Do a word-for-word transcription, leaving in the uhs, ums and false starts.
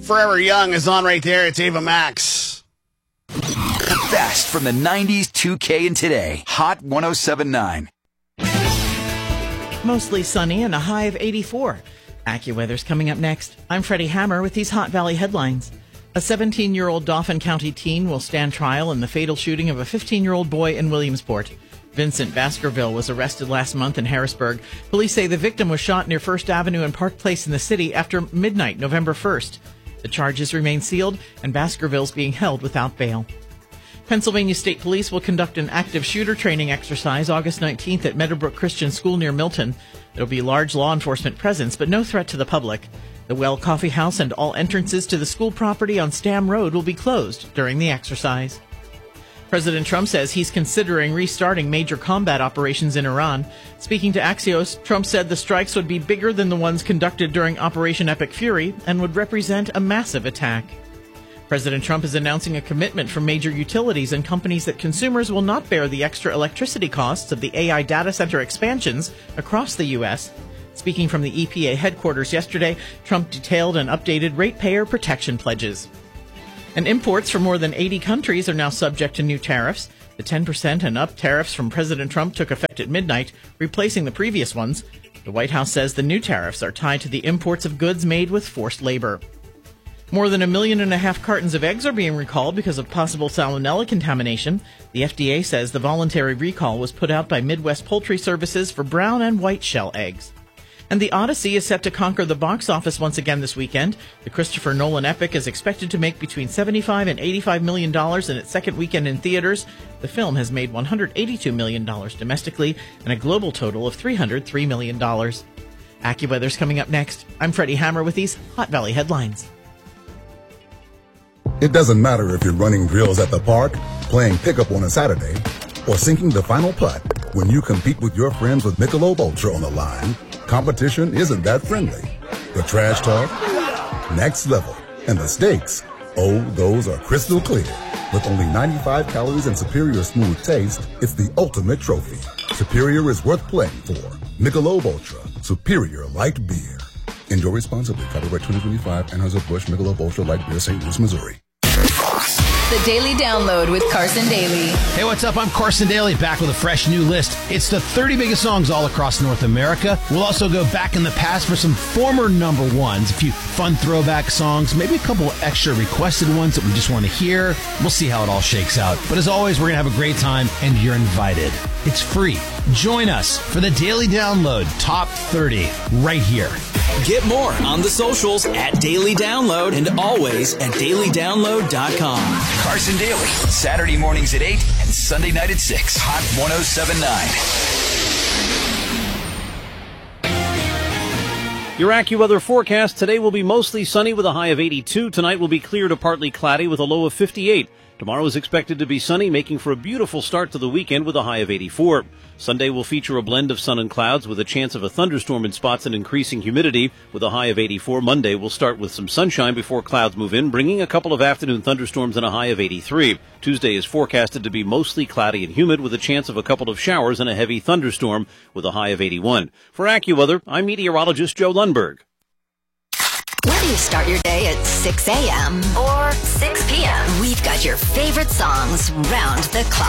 Forever Young is on right there. It's Ava Max. The best from the nineties, two K, and today. Hot one oh seven point nine. Mostly sunny and a high of eighty-four. AccuWeather's coming up next. I'm Freddie Hammer with these Hot Valley headlines. A seventeen-year-old Dauphin County teen will stand trial in the fatal shooting of a fifteen-year-old boy in Williamsport. Vincent Baskerville was arrested last month in Harrisburg. Police say the victim was shot near First Avenue and Park Place in the city after midnight, November first. The charges remain sealed, and Baskerville's being held without bail. Pennsylvania State Police will conduct an active shooter training exercise August nineteenth at Meadowbrook Christian School near Milton. There will be large law enforcement presence, but no threat to the public. The Well Coffee House and all entrances to the school property on Stam Road will be closed during the exercise. President Trump says he's considering restarting major combat operations in Iran. Speaking to Axios, Trump said the strikes would be bigger than the ones conducted during Operation Epic Fury and would represent a massive attack. President Trump is announcing a commitment from major utilities and companies that consumers will not bear the extra electricity costs of the A I data center expansions across the U S. Speaking from the E P A headquarters yesterday, Trump detailed an updated ratepayer protection pledges. And imports from more than eighty countries are now subject to new tariffs. The ten percent and up tariffs from President Trump took effect at midnight, replacing the previous ones. The White House says the new tariffs are tied to the imports of goods made with forced labor. More than a million and a half cartons of eggs are being recalled because of possible salmonella contamination. The F D A says the voluntary recall was put out by Midwest Poultry Services for brown and white shell eggs. And The Odyssey is set to conquer the box office once again this weekend. The Christopher Nolan epic is expected to make between seventy-five and eighty-five million dollars in its second weekend in theaters. The film has made one hundred eighty-two million dollars domestically and a global total of three hundred three million dollars. AccuWeather's coming up next. I'm Freddie Hammer with these Hot Valley headlines. It doesn't matter if you're running drills at the park, playing pickup on a Saturday, or sinking the final putt. When you compete with your friends with Michelob Ultra on the line, competition isn't that friendly. The trash talk, next level. And the stakes, oh, those are crystal clear. With only ninety-five calories and superior smooth taste, it's the ultimate trophy. Superior is worth playing for. Michelob Ultra, superior light beer. Enjoy responsibly. Copyright twenty twenty-five, Anheuser-Busch Michelob Ultra Light Beer, Saint Louis, Missouri. The Daily Download with Carson Daly. Hey, what's up? I'm Carson Daly, back with a fresh new list. It's the thirty biggest songs all across North America. We'll also go back in the past for some former number ones, a few fun throwback songs, maybe a couple extra requested ones that we just want to hear. We'll see how it all shakes out. But as always, we're going to have a great time, and you're invited. It's free. Join us for the Daily Download Top thirty right here. Get more on the socials at Daily Download and always at daily download dot com. Carson Daly, Saturday mornings at eight and Sunday night at six. Hot one oh seven point nine. Your AccuWeather forecast today will be mostly sunny with a high of eighty-two. Tonight will be clear to partly cloudy with a low of fifty-eight. Tomorrow is expected to be sunny, making for a beautiful start to the weekend with a high of eighty-four. Sunday will feature a blend of sun and clouds with a chance of a thunderstorm in spots and increasing humidity with a high of eighty-four. Monday will start with some sunshine before clouds move in, bringing a couple of afternoon thunderstorms and a high of eighty-three. Tuesday is forecasted to be mostly cloudy and humid with a chance of a couple of showers and a heavy thunderstorm with a high of eighty-one. For AccuWeather, I'm meteorologist Joe Lundberg. Whether you start your day at six a.m. or six p.m., we've got your favorite songs round the clock.